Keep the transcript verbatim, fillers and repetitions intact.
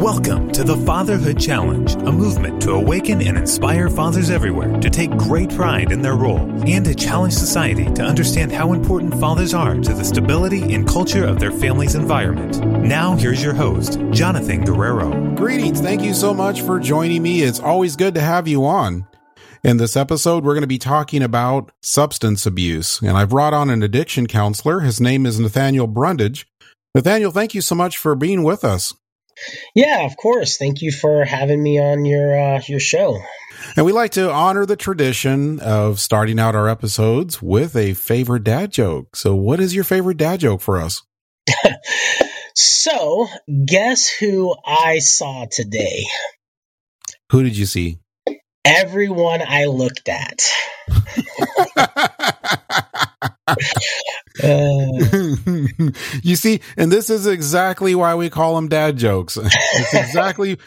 Welcome to the Fatherhood Challenge, a movement to awaken and inspire fathers everywhere to take great pride in their role and to challenge society to understand how important fathers are to the stability and culture of their family's environment. Now, here's your host, Jonathan Guerrero. Greetings. Thank you so much for joining me. It's always good to have you on. In this episode, we're going to be talking about substance abuse, and I've brought on an addiction counselor. His name is Nathaniel Brundage. Nathaniel, thank you so much for being with us. Yeah, of course. Thank you for having me on your uh, your show. And we like to honor the tradition of starting out our episodes with a favorite dad joke. So what is your favorite dad joke for us? So, guess who I saw today? Who did you see? Everyone I looked at. uh, you see, and this is exactly why we call them dad jokes. It's exactly